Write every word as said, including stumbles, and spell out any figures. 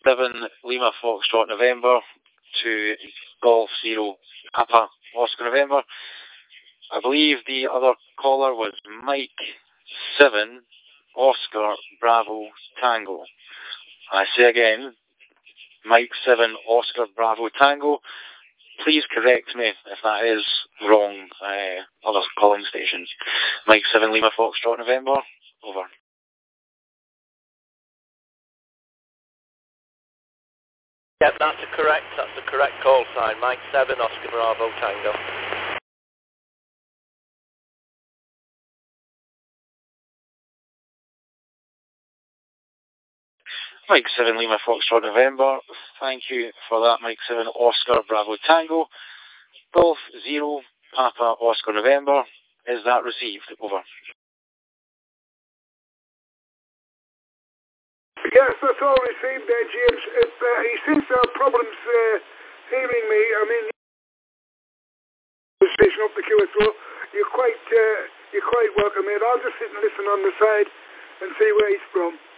seven Lima Foxtrot November to Golf Zero Papa Oscar November. I believe the other caller was Mike seven Oscar Bravo Tango. I say again, Mike seven Oscar Bravo Tango. Please correct me if that is wrong, uh, other calling stations. Mike seven Lima Foxtrot November, over. Yep, that's a correct, that's the correct call sign. Mike seven Oscar Bravo Tango. Mike seven Lima Foxtrot November, thank you for that. Mike seven Oscar Bravo Tango. Golf Zero Papa Oscar November, is that received? Over. Yes, that's all received there, James. If uh, he seems to have problems uh, hearing me, I mean, station up the Q S O, you're quite, uh, you're quite welcome, mate. I'll just sit and listen on the side and see where he's from.